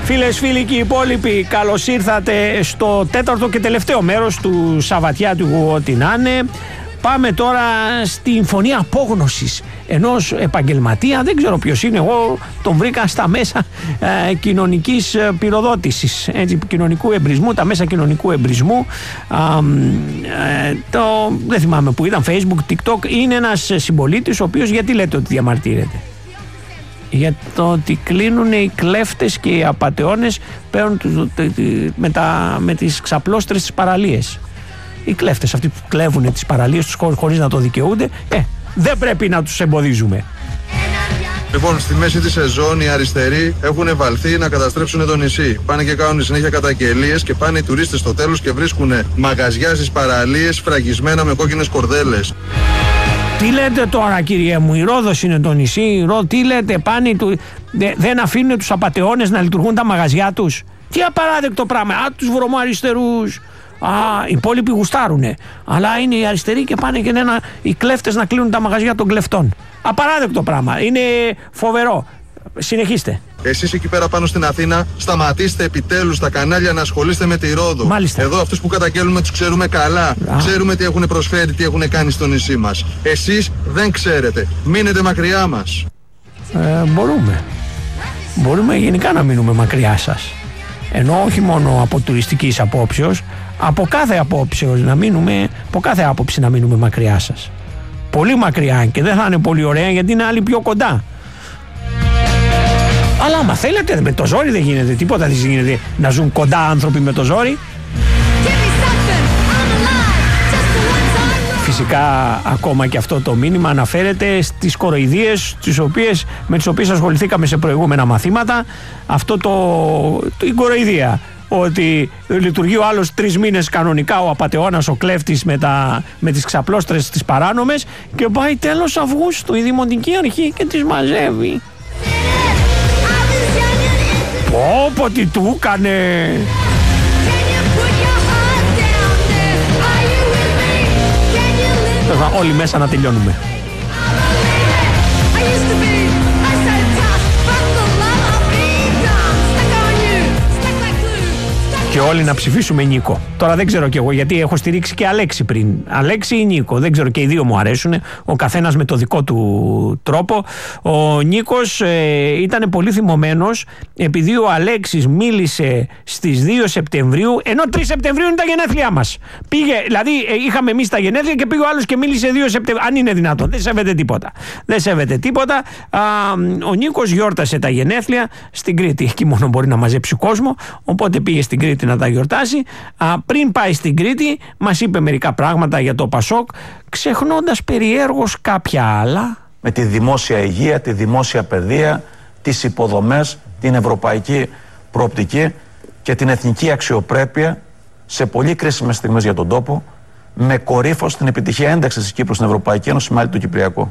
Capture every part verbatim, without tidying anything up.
Φίλες, φίλοι και οι υπόλοιποι, καλώς ήρθατε στο τέταρτο και τελευταίο μέρος του Σαββατιάτικου ό,τι να είναι. Πάμε τώρα στην φωνή απόγνωσης ενός επαγγελματία, δεν ξέρω ποιος είναι, εγώ τον βρήκα στα μέσα ε, κοινωνικής πυροδότησης, έτσι, κοινωνικού εμπρισμού, τα μέσα κοινωνικού εμπρισμού, ε, το, δεν θυμάμαι που ήταν, Facebook, TikTok. Είναι ένας συμπολίτης ο οποίος, γιατί λέτε ότι διαμαρτύρεται? Για το ότι κλείνουν οι κλέφτες και οι απατεώνες με, τα, με τις ξαπλώστρες της παραλίες. Οι κλέφτες αυτοί που κλέβουν τις παραλίες τους χωρίς να το δικαιούνται, ε, δεν πρέπει να τους εμποδίζουμε. Λοιπόν, στη μέση της σεζόν οι αριστεροί έχουν βαλθεί να καταστρέψουν το νησί. Πάνε και κάνουν συνέχεια καταγγελίες και πάνε οι τουρίστες στο τέλος και βρίσκουν μαγαζιά στις παραλίες φραγισμένα με κόκκινες κορδέλες. Τι λέτε τώρα, κύριε μου, η Ρόδος είναι το νησί, η Ρόδος, τι λέτε, πάνε, του, δε, δεν αφήνουν τους απατεώνες να λειτουργούν τα μαγαζιά τους? Τι απαράδεκτο πράγμα, α, τους βρωμοαριστερούς. Α, οι υπόλοιποι γουστάρουνε. Αλλά είναι οι αριστεροί και πάνε και ένα, οι κλέφτες να κλείνουν τα μαγαζιά των κλεφτών. Απαράδεκτο πράγμα. Είναι φοβερό. Συνεχίστε. Εσείς εκεί πέρα πάνω στην Αθήνα, σταματήστε επιτέλους τα κανάλια να ασχολείστε με τη Ρόδο. Μάλιστα. Εδώ αυτούς που καταγγέλνουμε τους ξέρουμε καλά. Α. Ξέρουμε τι έχουν προσφέρει, τι έχουν κάνει στο νησί μας. Εσείς δεν ξέρετε. Μείνετε μακριά μας. Ε, μπορούμε. Μπορούμε γενικά να μείνουμε μακριά σας. Ενώ όχι μόνο από τουριστικής απόψεως, από κάθε απόψεως να μείνουμε, από κάθε άποψη να μείνουμε μακριά σας. Πολύ μακριά, και δεν θα είναι πολύ ωραία γιατί είναι άλλοι πιο κοντά. Αλλά άμα θέλετε, με το ζόρι δεν γίνεται τίποτα, δεν γίνεται να ζουν κοντά άνθρωποι με το ζόρι. Φυσικά ακόμα και αυτό το μήνυμα αναφέρεται στις κοροϊδίες τις οποίες, με τις οποίες ασχοληθήκαμε σε προηγούμενα μαθήματα. Αυτό το, το η κοροϊδία, ότι λειτουργεί ο άλλος τρεις μήνες κανονικά, ο απατεώνας, ο κλέφτης με, τα, με τις ξαπλώστρες τις παράνομες, και πάει τέλος Αυγούστου η Δημοτική Αρχή και τις μαζεύει. Πω πω τι του έκανε. Όλοι μέσα να τελειώνουμε. Και όλοι να ψηφίσουμε Νίκο. Τώρα δεν ξέρω κι εγώ, γιατί έχω στηρίξει και Αλέξη πριν. Αλέξη ή Νίκο, δεν ξέρω, και οι δύο μου αρέσουν. Ο καθένας με το δικό του τρόπο. Ο Νίκος ε, ήταν πολύ θυμωμένος επειδή ο Αλέξης μίλησε στις δύο Σεπτεμβρίου, ενώ τρεις Σεπτεμβρίου είναι τα γενέθλιά μας. Πήγε, δηλαδή ε, είχαμε εμείς τα γενέθλια και πήγε ο άλλος και μίλησε δύο Σεπτεμβρίου. Αν είναι δυνατόν, δεν σέβεται τίποτα. Δεν σέβεται τίποτα. Α, ο Νίκος γιόρτασε τα γενέθλια στην Κρήτη. Εκεί μόνο μπορεί να μαζέψει κόσμο. Οπότε πήγε στην Κρήτη να τα γιορτάσει. Α, πριν πάει στην Κρήτη μας είπε μερικά πράγματα για το Πασόκ, ξεχνώντας περιέργως κάποια άλλα. Με τη δημόσια υγεία, τη δημόσια παιδεία, τις υποδομές, την ευρωπαϊκή προοπτική και την εθνική αξιοπρέπεια σε πολύ κρίσιμες στιγμές για τον τόπο, με κορύφος την επιτυχία ένταξης της Κύπρου στην Ευρωπαϊκή Ένωση με άλλη του Κυπριακού.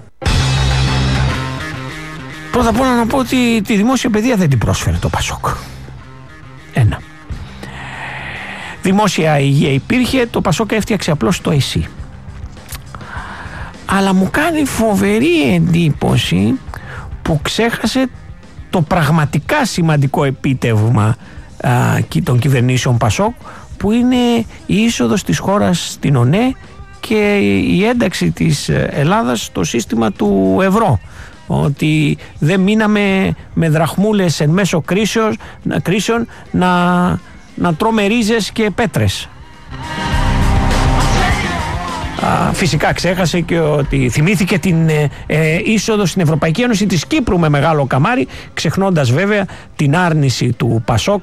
Πρώτα απ' όλα να πω ότι τη δημόσια παιδεία δεν την πρόσφερε το Πασόκ. Ένα. Δημόσια υγεία υπήρχε, το Πασόκ έφτιαξε απλώς το ΕΣΥ. Αλλά μου κάνει φοβερή εντύπωση που ξέχασε το πραγματικά σημαντικό επίτευγμα α, των κυβερνήσεων Πασόκ, που είναι η είσοδος της χώρας στην ΟΝΕ και η ένταξη της Ελλάδας στο σύστημα του ευρώ. Ότι δεν μείναμε με δραχμούλες εν μέσω κρίσεων, κρίσεων να... να τρώμε ρίζες και πέτρες. Α, φυσικά ξέχασε και ότι θυμήθηκε την ε, ε, είσοδο στην Ευρωπαϊκή Ένωση της Κύπρου με μεγάλο καμάρι, ξεχνώντας βέβαια την άρνηση του Πασόκ